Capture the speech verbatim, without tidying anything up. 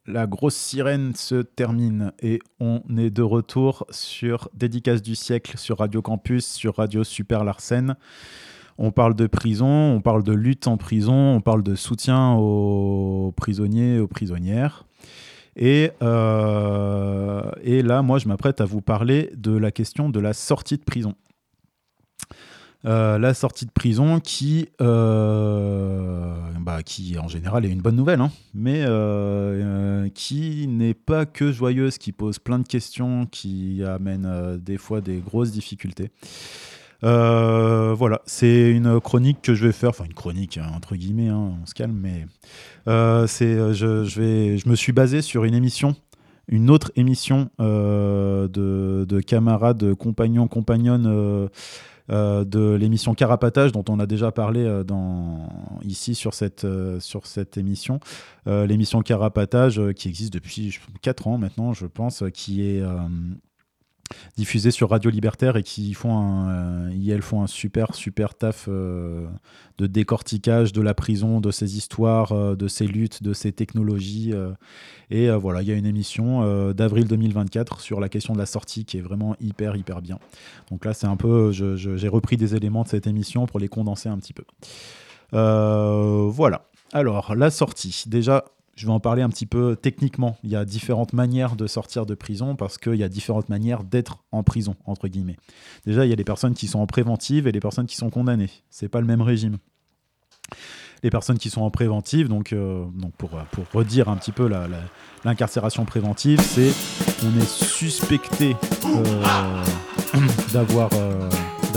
la grosse sirène se termine et on est de retour sur Dédicace du siècle, sur Radio Campus, sur Radio Super Larsen. On parle de prison, on parle de lutte en prison, on parle de soutien aux prisonniers et aux prisonnières. Et, euh, et là, moi, je m'apprête à vous parler de la question de la sortie de prison. Euh, la sortie de prison qui, euh, bah, qui en général est une bonne nouvelle, hein, mais euh, euh, qui n'est pas que joyeuse, qui pose plein de questions, qui amène euh, des fois des grosses difficultés. Euh, voilà, c'est une chronique que je vais faire, enfin une chronique entre guillemets, hein, on se calme, mais euh, c'est, je, je, vais, je me suis basé sur une émission, une autre émission euh, de, de camarades, compagnons, compagnonnes. Euh, Euh, de l'émission Carapatage dont on a déjà parlé euh, dans, ici sur cette, euh, sur cette émission. Euh, l'émission Carapatage euh, qui existe depuis quatre ans maintenant, je pense, euh, qui est euh, diffusée sur Radio Libertaire et qui font un, euh, elles font un super, super taf euh, de décortiquage de la prison, de ses histoires, euh, de ses luttes, de ses technologies. Euh, et euh, voilà, il y a une émission euh, d'avril deux mille vingt-quatre sur la question de la sortie qui est vraiment hyper, hyper bien. Donc là, c'est un peu, je, je, j'ai repris des éléments de cette émission pour les condenser un petit peu. Euh, voilà. Alors, la sortie. Déjà, je vais en parler un petit peu techniquement. Il y a différentes manières de sortir de prison parce qu'il y a différentes manières d'être en prison, entre guillemets. Déjà, il y a les personnes qui sont en préventive et les personnes qui sont condamnées. C'est pas le même régime. Les personnes qui sont en préventive, donc, euh, donc pour, pour redire un petit peu la, la, l'incarcération préventive, c'est on est suspecté euh, d'avoir, euh,